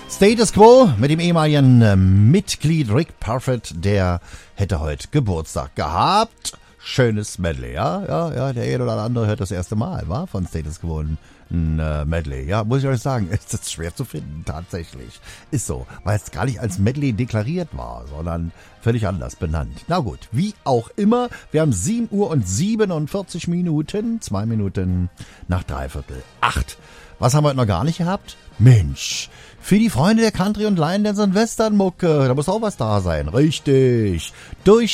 Status Quo mit dem ehemaligen Mitglied Rick Parfitt, der hätte heute Geburtstag gehabt. Schönes Medley, ja, der eine oder andere hört das erste Mal, war von Status Quo ein Medley. Ja, muss ich euch sagen, ist das schwer zu finden, tatsächlich. Ist so, weil es gar nicht als Medley deklariert war, sondern völlig anders benannt. Na gut, wie auch immer, wir haben 7 Uhr und 47 Minuten, 2 Minuten nach 7:45. Was haben wir heute noch gar nicht gehabt? Mensch, für die Freunde der Country und Line Dance und Western Mucke, da muss auch was da sein. Richtig. Durch